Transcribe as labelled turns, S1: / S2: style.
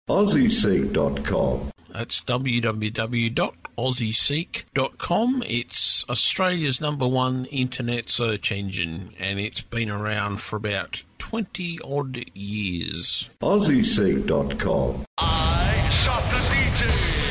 S1: AussieSeek.com.
S2: That's www.aussieseek.com. It's Australia's #1 internet search engine, and it's been around for about 20-odd years.
S1: AussieSeek.com.
S3: I shot the DJ.